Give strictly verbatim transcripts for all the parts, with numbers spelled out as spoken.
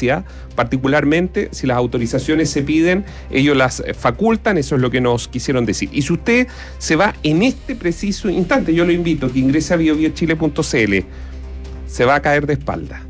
Francia, particularmente, si las autorizaciones se piden, ellos las facultan, eso es lo que nos quisieron decir. Y si usted se va en este preciso instante, yo lo invito a que ingrese a bio bio chile punto c l, se va a caer de espalda.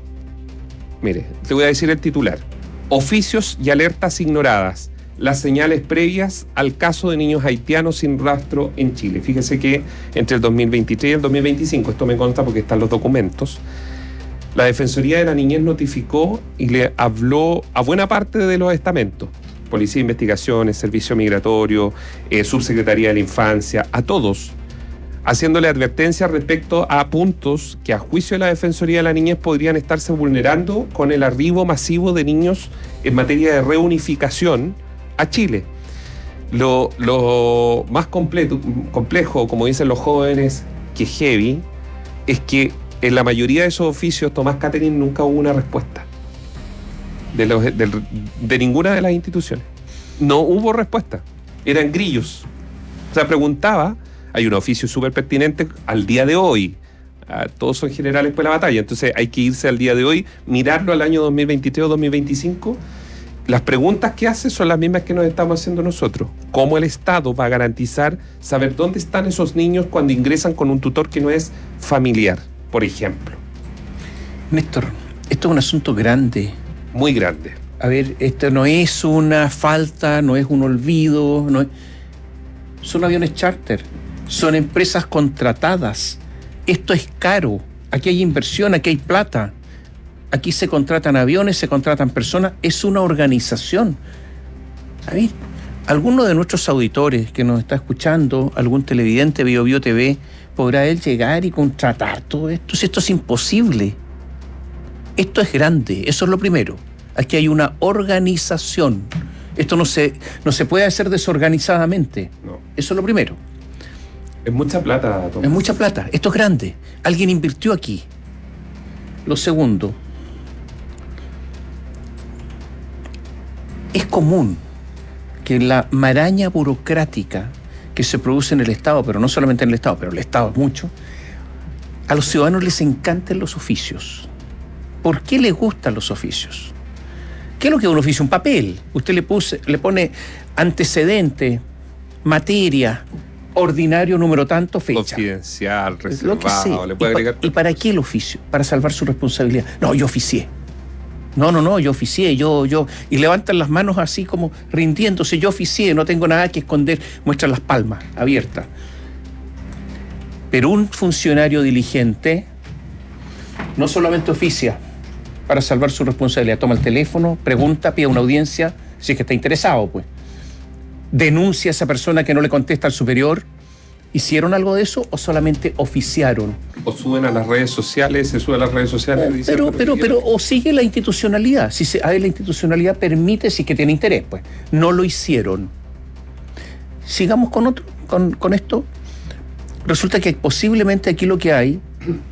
Mire, te voy a decir el titular. Oficios y alertas ignoradas. Las señales previas al caso de niños haitianos sin rastro en Chile. Fíjese que entre el dos mil veintitrés y el dos mil veinticinco, esto me consta porque están los documentos, la Defensoría de la Niñez notificó y le habló a buena parte de los estamentos, Policía de Investigaciones, Servicio Migratorio, eh, Subsecretaría de la Infancia, a todos, haciéndole advertencia respecto a puntos que a juicio de la Defensoría de la Niñez podrían estarse vulnerando con el arribo masivo de niños en materia de reunificación a Chile. Lo, lo más completo, complejo, como dicen los jóvenes, que heavy, es que en la mayoría de esos oficios, Tomás Catherine, nunca hubo una respuesta de, los, de, de ninguna de las instituciones. No hubo respuesta. Eran grillos. O sea, preguntaba, hay un oficio súper pertinente al día de hoy. Ah, todos son generales por la batalla. Entonces hay que irse al día de hoy, mirarlo al año dos mil veintitrés o dos mil veinticinco. Las preguntas que hace son las mismas que nos estamos haciendo nosotros. ¿Cómo el Estado va a garantizar saber dónde están esos niños cuando ingresan con un tutor que no es familiar, por ejemplo? Néstor, esto es un asunto grande. Muy grande. A ver, esto no es una falta, no es un olvido, no es... son aviones charter, son empresas contratadas. Esto es caro. Aquí hay inversión, aquí hay plata. Aquí se contratan aviones, se contratan personas, es una organización. A ver, alguno de nuestros auditores que nos está escuchando, algún televidente Bio Bio T V, ¿podrá él llegar y contratar todo esto? Si esto es imposible. Esto es grande, eso es lo primero. Aquí hay una organización. Esto no se, no se puede hacer desorganizadamente. No. Eso es lo primero. Es mucha plata, Tomás. Es mucha plata, esto es grande. Alguien invirtió aquí. Lo segundo, es común que la maraña burocrática que se produce en el Estado, pero no solamente en el Estado, pero el Estado mucho, a los ciudadanos les encantan los oficios. ¿Por qué les gustan los oficios? ¿Qué es lo que es un oficio? Un papel. Usted le, puse, le pone antecedente, materia, ordinario, número tanto, fecha. Confidencial, reservado. Lo que sea. Le puede ¿Y, agregar... pa, ¿Y para qué el oficio? Para salvar su responsabilidad. No, yo oficié. No, no, no, yo oficié, yo, yo. Y levantan las manos así como rindiéndose. Yo oficié, no tengo nada que esconder. Muestran las palmas abiertas. Pero un funcionario diligente no solamente oficia para salvar su responsabilidad. Toma el teléfono, pregunta, pide una audiencia, si es que está interesado, pues. Denuncia a esa persona que no le contesta al superior. ¿Hicieron algo de eso o solamente oficiaron? O suben a las redes sociales, se suben a las redes sociales. Oh, dicen, pero, pero, pero, o sigue la institucionalidad. Si se, a ver, la institucionalidad permite, si es que tiene interés, pues. No lo hicieron. Sigamos con otro, con, con esto. Resulta que posiblemente aquí lo que hay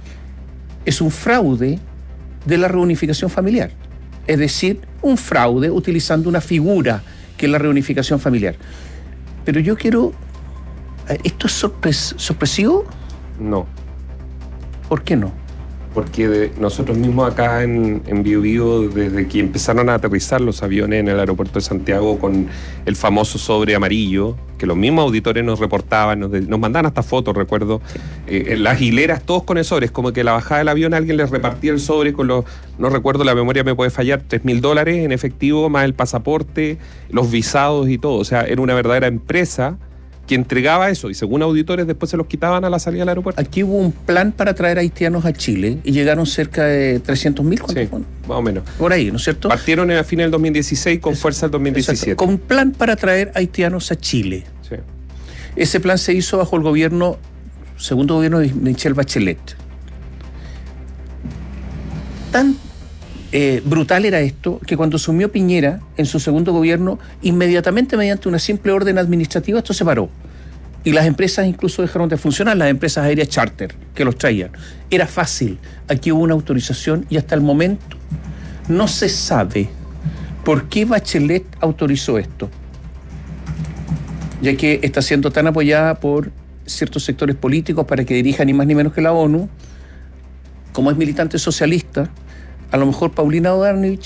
es un fraude de la reunificación familiar. Es decir, un fraude utilizando una figura que es la reunificación familiar. Pero yo quiero... ¿Esto es sorpres- sorpresivo? No. ¿Por qué no? Porque de, nosotros mismos acá en, en Bio Bio, desde que empezaron a aterrizar los aviones en el aeropuerto de Santiago con el famoso sobre amarillo, que los mismos auditores nos reportaban, nos, de, nos mandaban hasta fotos, recuerdo, eh, las hileras, todos con el sobre, es como que la bajada del avión alguien les repartía el sobre con los, no recuerdo, la memoria me puede fallar, tres mil dólares en efectivo, más el pasaporte, los visados y todo. O sea, era una verdadera empresa que entregaba eso, y según auditores después se los quitaban a la salida del aeropuerto. Aquí hubo un plan para traer haitianos a Chile y llegaron cerca de trescientos mil. Sí, más o menos. Por ahí, ¿no es cierto? Partieron a fines del dos mil dieciséis con Eso, fuerza el dos mil diecisiete. Exacto. Con un plan para traer haitianos a Chile. Sí. Ese plan se hizo bajo el gobierno, segundo gobierno de Michelle Bachelet. Tan eh, brutal era esto que cuando asumió Piñera en su segundo gobierno, inmediatamente mediante una simple orden administrativa esto se paró. Y las empresas incluso dejaron de funcionar, las empresas aéreas charter que los traían. Era fácil. Aquí hubo una autorización y hasta el momento no se sabe por qué Bachelet autorizó esto, ya que está siendo tan apoyada por ciertos sectores políticos para que dirija ni más ni menos que la ONU. Como es militante socialista, a lo mejor Paulina O'Darnich